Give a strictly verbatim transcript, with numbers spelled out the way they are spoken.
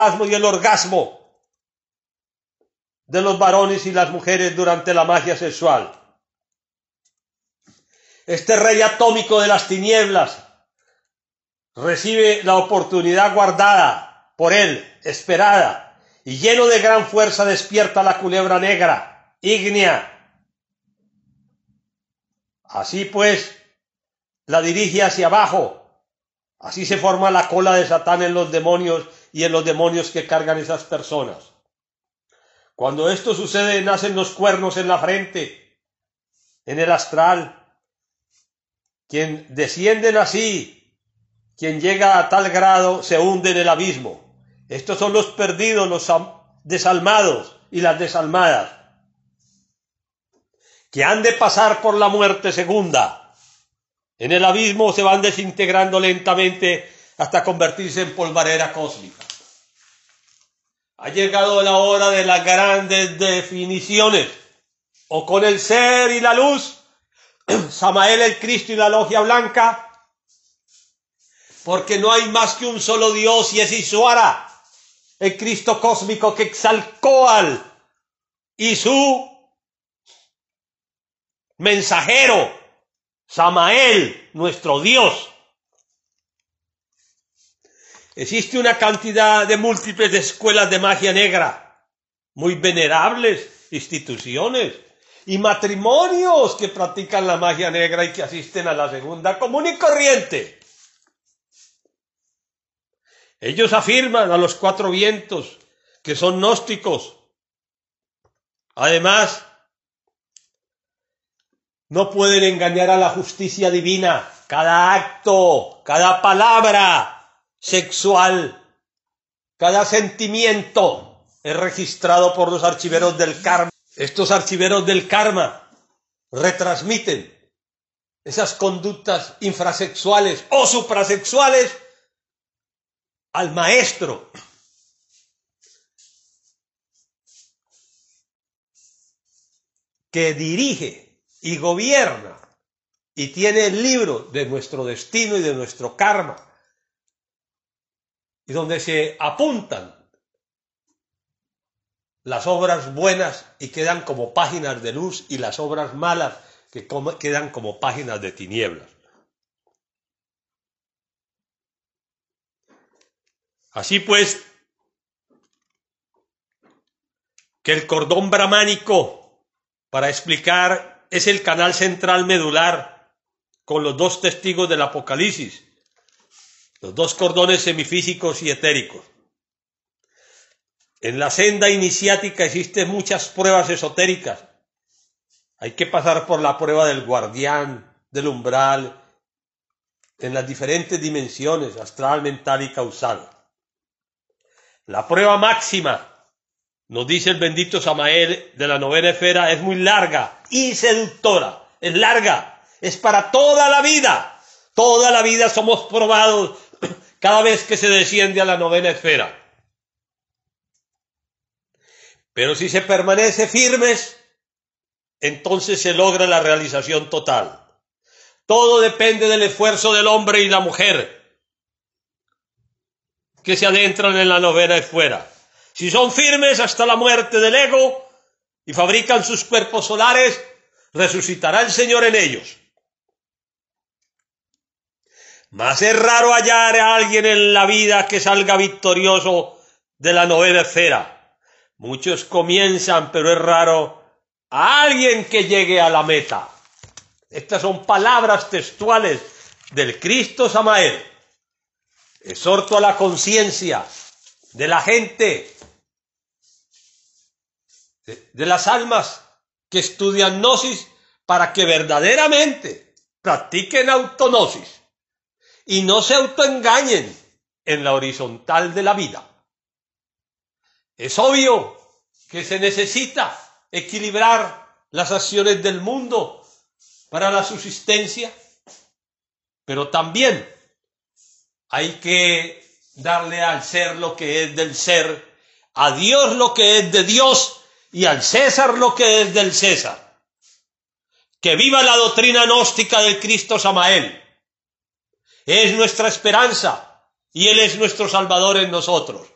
y el orgasmo de los varones y las mujeres durante la magia sexual. Este rey atómico de las tinieblas recibe la oportunidad guardada por él, esperada, y lleno de gran fuerza despierta la culebra negra, ígnea. Así pues, la dirige hacia abajo. Así se forma la cola de Satán en los demonios y en los demonios que cargan esas personas. Cuando esto sucede, nacen los cuernos en la frente, en el astral. Quien descienden así, quien llega a tal grado, se hunde en el abismo. Estos son los perdidos, los desalmados y las desalmadas, que han de pasar por la muerte segunda. En el abismo se van desintegrando lentamente hasta convertirse en polvareda cósmica. Ha llegado la hora de las grandes definiciones, o con el ser y la luz, Samael el Cristo y la logia blanca, porque no hay más que un solo Dios y es Isuara, el Cristo cósmico que Quetzalcóatl y su mensajero, Samael, nuestro Dios. Existe una cantidad de múltiples escuelas de magia negra, muy venerables instituciones y matrimonios que practican la magia negra y que asisten a la segunda común y corriente. Ellos afirman a los cuatro vientos que son gnósticos. Además, no pueden engañar a la justicia divina. Cada acto, cada palabra sexual, cada sentimiento es registrado por los archiveros del karma. Estos archiveros del karma retransmiten esas conductas infrasexuales o suprasexuales al maestro. Que dirige y gobierna y tiene el libro de nuestro destino y de nuestro karma, y donde se apuntan las obras buenas y quedan como páginas de luz y las obras malas que como, quedan como páginas de tinieblas. Así pues, que el cordón brahmánico, para explicar, es el canal central medular con los dos testigos del Apocalipsis, los dos cordones semifísicos y etéricos. En la senda iniciática existen muchas pruebas esotéricas. Hay que pasar por la prueba del guardián, del umbral, en las diferentes dimensiones, astral, mental y causal. La prueba máxima, nos dice el bendito Samael de la novena esfera, es muy larga y seductora. Es larga, es para toda la vida. Toda la vida somos probados cada vez que se desciende a la novena esfera. Pero si se permanece firmes, entonces se logra la realización total. Todo depende del esfuerzo del hombre y la mujer que se adentran en la novena esfera. Si son firmes hasta la muerte del ego y fabrican sus cuerpos solares, resucitará el Señor en ellos. Mas es raro hallar a alguien en la vida que salga victorioso de la novena esfera. Muchos comienzan, pero es raro a alguien que llegue a la meta. Estas son palabras textuales del Cristo Samael. Exhorto a la conciencia de la gente, de, de las almas que estudian gnosis, para que verdaderamente practiquen autognosis y no se autoengañen en la horizontal de la vida. Es obvio que se necesita equilibrar las acciones del mundo para la subsistencia, pero también hay que darle al ser lo que es del ser, a Dios lo que es de Dios y al César lo que es del César. Que viva la doctrina gnóstica del Cristo Samael. Es nuestra esperanza y Él es nuestro Salvador en nosotros.